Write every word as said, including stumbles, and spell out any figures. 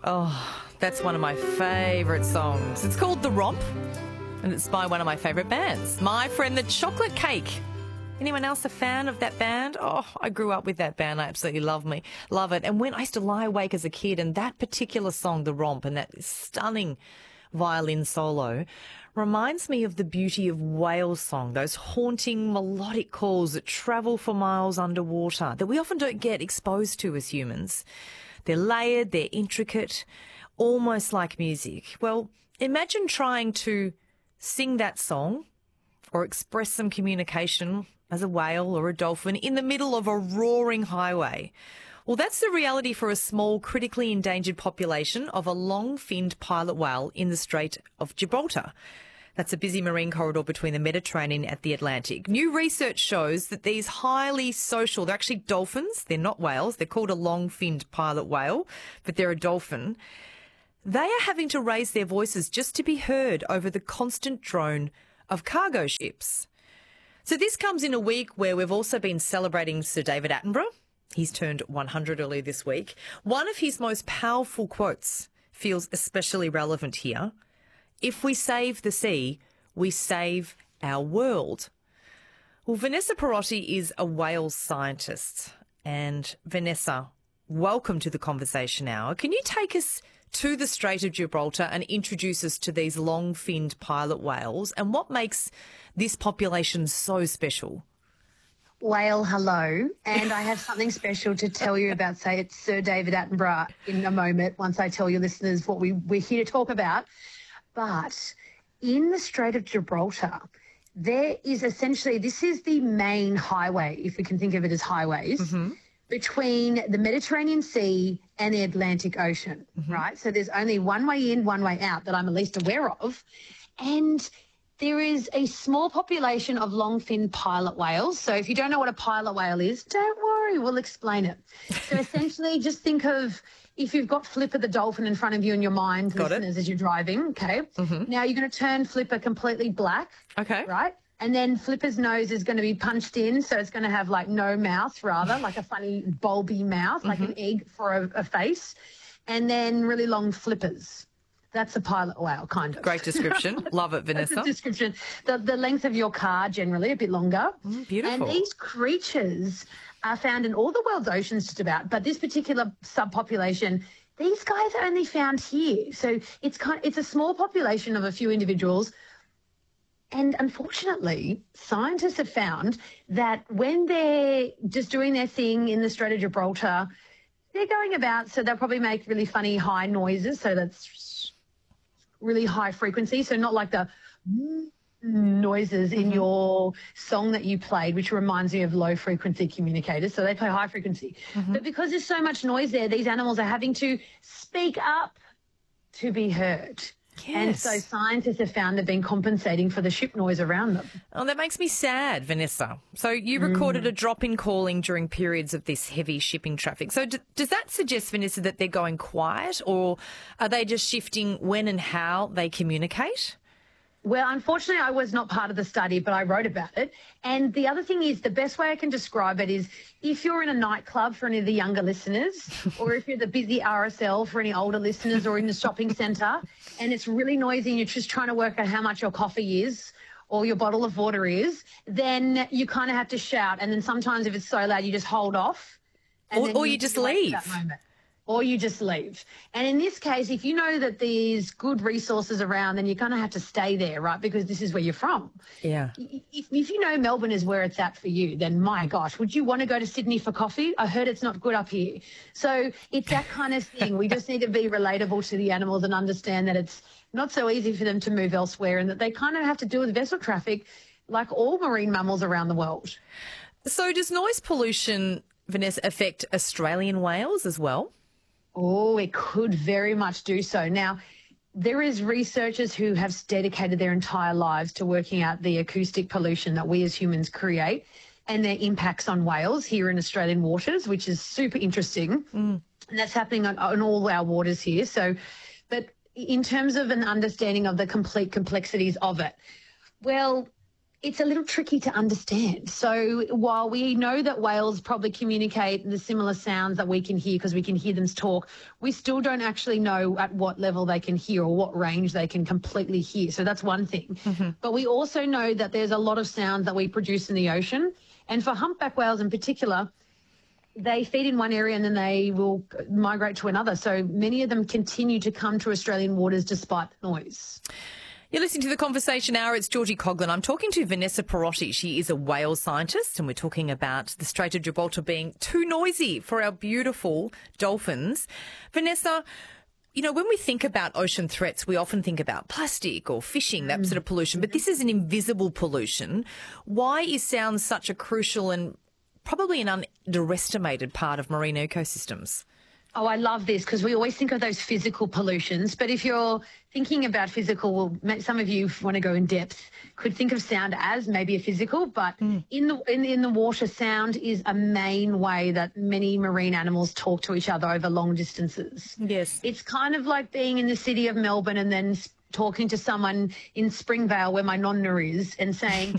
Oh, that's one of my favourite songs. It's called The Romp, and it's by one of my favourite bands, My Friend the Chocolate Cake. Anyone else a fan of that band? Oh, I grew up with that band. I absolutely love me, love it. And when I used to lie awake as a kid, and that particular song, The Romp, and that stunning violin solo reminds me of the beauty of whale song, those haunting melodic calls that travel for miles underwater that we often don't get exposed to as humans. They're layered, they're intricate, almost like music. Well, imagine trying to sing that song or express some communication as a whale or a dolphin in the middle of a roaring highway. Well, that's the reality for a small, critically endangered population of a long-finned pilot whale in the Strait of Gibraltar. That's a busy marine corridor between the Mediterranean and the Atlantic. New research shows that these highly social, they're actually dolphins, they're not whales, they're called a long-finned pilot whale, but they're a dolphin. They are having to raise their voices just to be heard over the constant drone of cargo ships. So this comes in a week where we've also been celebrating Sir David Attenborough. He's turned one hundred earlier this week. One of his most powerful quotes feels especially relevant here. If we save the sea, we save our world. Well, Vanessa Perotti is a whales scientist. And Vanessa, welcome to the Conversation Hour. Can you take us to the Strait of Gibraltar and introduce us to these long-finned pilot whales and what makes this population so special? Whale, hello. And I have something special to tell you about, say, it's Sir David Attenborough in a moment, once I tell your listeners what we, we're here to talk about. But in the Strait of Gibraltar, there is essentially, this is the main highway, if we can think of it as highways, mm-hmm. between the Mediterranean Sea and the Atlantic Ocean, mm-hmm. right? So there's only one way in, one way out that I'm at least aware of. And there is a small population of long-finned pilot whales. So if you don't know what a pilot whale is, don't worry, we'll explain it. So essentially just think of if you've got Flipper the dolphin in front of you in your mind, got listeners, it. as you're driving, okay? Mm-hmm. Now you're going to turn Flipper completely black, okay, right? And then Flipper's nose is going to be punched in, so it's going to have like no mouth, rather, like a funny bulby mouth, mm-hmm. like an egg for a, a face, and then really long flippers. That's a pilot whale, kind of. Great description. Love it, Vanessa. That's a description. The, the length of your car, generally, a bit longer. Mm, beautiful. And these creatures are found in all the world's oceans just about, but this particular subpopulation, these guys are only found here. So it's kind it's a small population of a few individuals. And unfortunately, scientists have found that when they're just doing their thing in the Strait of Gibraltar, they're going about, so they'll probably make really funny high noises. So that's really high frequency. So not like the noises mm-hmm. in your song that you played, which reminds me of low frequency communicators. So they play high frequency. Mm-hmm. But because there's so much noise there, these animals are having to speak up to be heard. Yes. And so scientists have found they've been compensating for the ship noise around them. Oh, that makes me sad, Vanessa. So you recorded mm. a drop in calling during periods of this heavy shipping traffic. So d- does that suggest, Vanessa, that they're going quiet, or are they just shifting when and how they communicate? Well, unfortunately, I was not part of the study, but I wrote about it. And the other thing is, the best way I can describe it is if you're in a nightclub for any of the younger listeners, or if you're the busy R S L for any older listeners, or in the shopping centre, and it's really noisy and you're just trying to work out how much your coffee is or your bottle of water is, then you kind of have to shout. And then sometimes if it's so loud, you just hold off. And or or you, you just leave. Or you just leave. And in this case, if you know that there's good resources around, then you're going to have to stay there, right, because this is where you're from. Yeah. If, if you know Melbourne is where it's at for you, then my gosh, would you want to go to Sydney for coffee? I heard it's not good up here. So it's that kind of thing. We just need to be relatable to the animals and understand that it's not so easy for them to move elsewhere and that they kind of have to deal with vessel traffic like all marine mammals around the world. So does noise pollution, Vanessa, affect Australian whales as well? Oh, it could very much do so. Now, there is researchers who have dedicated their entire lives to working out the acoustic pollution that we as humans create and their impacts on whales here in Australian waters, which is super interesting. Mm. And that's happening on, on all our waters here. So, but in terms of an understanding of the complete complexities of it, well, it's a little tricky to understand. So while we know that whales probably communicate the similar sounds that we can hear because we can hear them talk, we still don't actually know at what level they can hear or what range they can completely hear. So that's one thing. Mm-hmm. But we also know that there's a lot of sound that we produce in the ocean. And for humpback whales in particular, they feed in one area and then they will migrate to another. So many of them continue to come to Australian waters despite the noise. You're listening to The Conversation Hour. It's Georgie Coughlin. I'm talking to Vanessa Perotti. She is a whale scientist, and we're talking about the Strait of Gibraltar being too noisy for our beautiful dolphins. Vanessa, you know, when we think about ocean threats, we often think about plastic or fishing, that sort of pollution, but this is an invisible pollution. Why is sound such a crucial and probably an underestimated part of marine ecosystems? Oh, I love this because we always think of those physical pollutions. But if you're thinking about physical, some of you want to go in depth, could think of sound as maybe a physical, but mm. in the in, in the water, sound is a main way that many marine animals talk to each other over long distances. Yes. It's kind of like being in the city of Melbourne and then talking to someone in Springvale where my nonna is and saying,